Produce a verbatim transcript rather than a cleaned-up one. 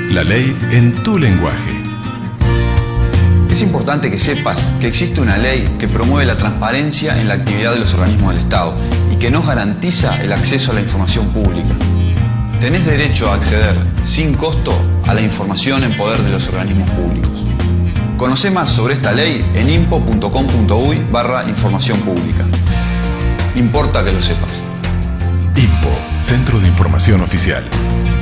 La ley en tu lenguaje. Es importante que sepas que existe una ley que promueve la transparencia en la actividad de los organismos del Estado y que nos garantiza el acceso a la información pública. Tenés derecho a acceder sin costo a la información en poder de los organismos públicos. Conocé más sobre esta ley en impo punto com punto uy barra información pública. Importa que lo sepas. INPO, Centro de Información Oficial.